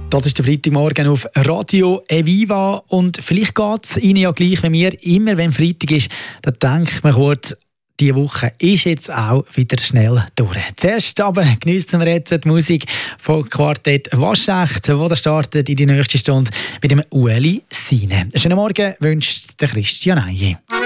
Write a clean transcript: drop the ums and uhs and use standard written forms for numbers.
Das ist der Freitagmorgen auf Radio Eviva und vielleicht geht es Ihnen ja gleich wie mir. Immer wenn Freitag ist, dann denkt man kurz, diese Woche ist jetzt auch wieder schnell durch. Zuerst aber geniessen wir jetzt die Musik von Quartett Waschecht, wo der startet in die nächste Stunde mit dem Ueli Sine. Schönen Morgen wünscht der Christian Eije.